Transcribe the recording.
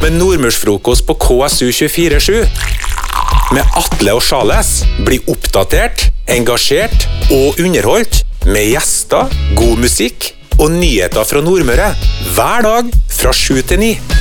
med Nordmørsfrokost på KSU 24/7. Med Atle og Charles blir oppdatert, engasjert og underholdt med gjester, god musikk og nyheter fra Nordmøre hver dag fra 7 til 9.